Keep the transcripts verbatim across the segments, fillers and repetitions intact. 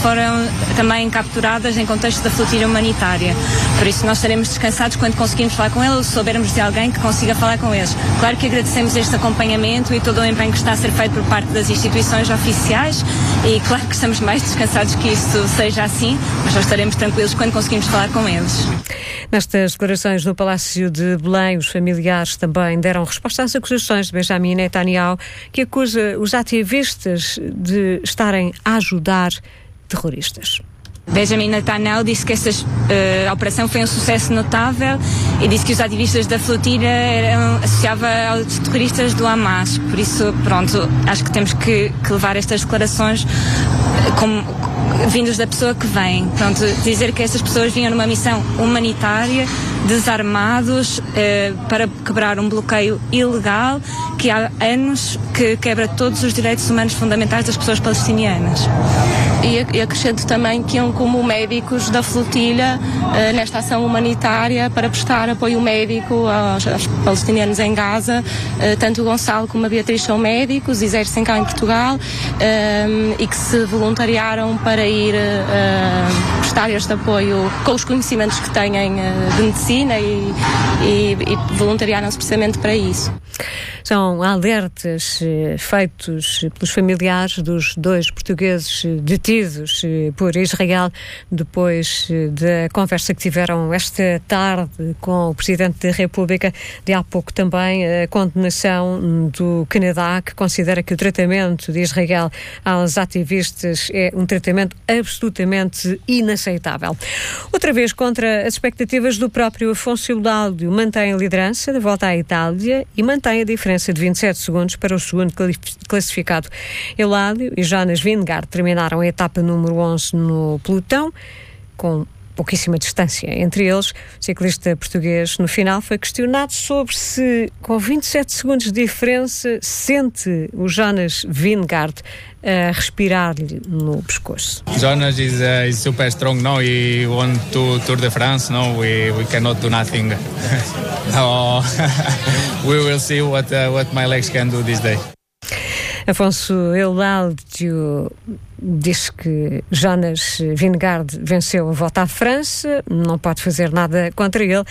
foram também capturadas em contexto da flotilha humanitária. Por isso nós estaremos descansados quando conseguirmos falar com eles, ou soubermos de alguém que consiga falar com eles. Claro que agradecemos este acompanhamento e todo o empenho que está a ser feito por parte das instituições oficiais, e claro que estamos mais descansados que isso seja assim, mas nós estaremos tranquilos quando conseguimos falar com eles. Nestas declarações no Palácio de Belém, os familiares também deram resposta às acusações de Benjamin Netanyahu, que acusa os ativistas de estarem a ajudar terroristas. Benjamin Netanyahu disse que essa uh, operação foi um sucesso notável e disse que os ativistas da flotilha eram associava aos terroristas do Hamas. Por isso, pronto, acho que temos que, que levar estas declarações como vindos da pessoa que vem. Pronto, dizer que essas pessoas vinham numa missão humanitária, desarmados, eh, para quebrar um bloqueio ilegal que há anos que quebra todos os direitos humanos fundamentais das pessoas palestinianas. E acrescento também que iam como médicos da flotilha uh, nesta ação humanitária para prestar apoio médico aos, aos palestinianos em Gaza. Uh, tanto o Gonçalo como a Beatriz são médicos, exercem cá em Portugal uh, e que se voluntariaram para ir uh, prestar este apoio com os conhecimentos que têm uh, de medicina e, e, e voluntariaram-se precisamente para isso. São alertas eh, feitos pelos familiares dos dois portugueses detidos eh, por Israel depois eh, da conversa que tiveram esta tarde com o Presidente da República. De há pouco também a condenação do Canadá, que considera que o tratamento de Israel aos ativistas é um tratamento absolutamente inaceitável. Outra vez contra as expectativas do próprio Afonso Euládio, mantém a liderança da volta à Itália e mantém a diferença de vinte e sete segundos para o segundo classificado. Euládio e Jonas Vingegaard terminaram a etapa número onze no pelotão, com pouquíssima distância entre eles. O ciclista português, no final, foi questionado sobre se, com vinte e sete segundos de diferença, sente o Jonas Vingegaard a respirar-lhe no pescoço. Jonas is, uh, is super strong now. He won to Tour de France. No, we we cannot do nothing. No, we will see what uh, what my legs can do this day. Afonso Euládio diz que Jonas Vingegaard venceu a volta à França, não pode fazer nada contra ele,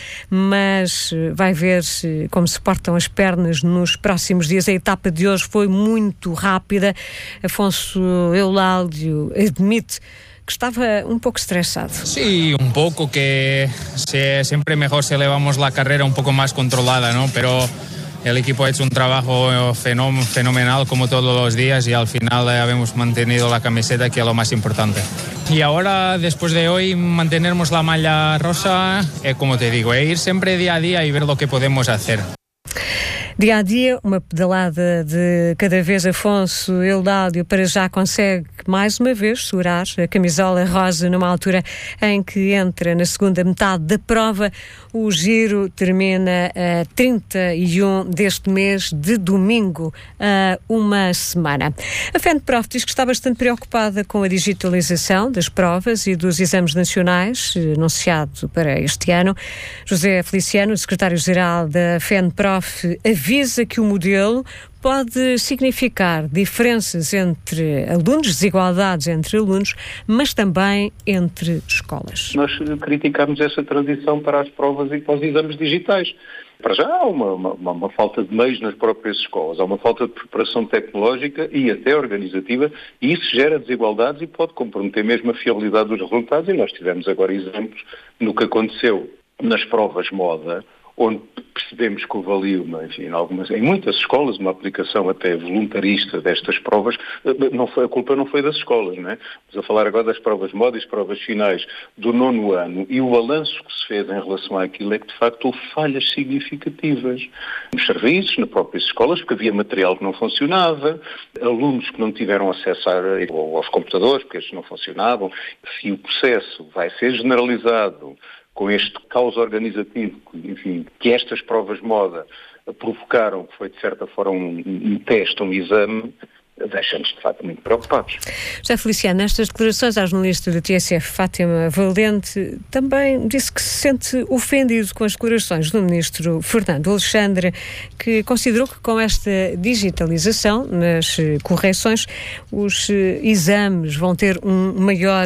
mas vai ver como se portam as pernas nos próximos dias. A etapa de hoje foi muito rápida. Afonso Euládio admite que estava um pouco estressado. Sí, un poco, que se, siempre mejor si elevamos la carrera un poco más controlada, ¿no? Pero el equipo ha hecho un trabajo fenóm- fenomenal como todos los días y al final eh, hemos mantenido la camiseta, que es lo más importante. Y ahora, después de hoy, mantenernos la malla rosa, eh, como te digo, eh, ir siempre día a día y ver lo que podemos hacer. Dia a dia, uma pedalada de cada vez. Afonso Euládio para já consegue mais uma vez segurar a camisola rosa numa altura em que entra na segunda metade da prova. O giro termina a trinta e um deste mês de domingo, a uma semana. A FENPROF diz que está bastante preocupada com a digitalização das provas e dos exames nacionais, anunciado para este ano. José Feliciano, secretário-geral da FENPROF, avisa que o modelo pode significar diferenças entre alunos, desigualdades entre alunos, mas também entre escolas. Nós criticamos essa transição para as provas e para os exames digitais. Para já há uma, uma, uma falta de meios nas próprias escolas, há uma falta de preparação tecnológica e até organizativa, e isso gera desigualdades e pode comprometer mesmo a fiabilidade dos resultados, e nós tivemos agora exemplos no que aconteceu nas provas moda, onde percebemos que houve ali, uma, enfim, em, algumas, em muitas escolas, uma aplicação até voluntarista destas provas. Não foi, a culpa não foi das escolas, não é? Estamos a falar agora das provas modas, provas finais do nono ano, e o balanço que se fez em relação àquilo é que, de facto, houve falhas significativas nos serviços, nas próprias escolas, porque havia material que não funcionava, alunos que não tiveram acesso aos computadores, porque estes não funcionavam. Se o processo vai ser generalizado com este caos organizativo, enfim, que estas provas de moda provocaram, que foi de certa forma um, um teste, um exame, deixa-nos de facto muito preocupados. José Feliciano, nestas declarações à jornalista da T S F, Fátima Valente, também disse que se sente ofendido com as declarações do ministro Fernando Alexandre, que considerou que com esta digitalização nas correções os exames vão ter um maior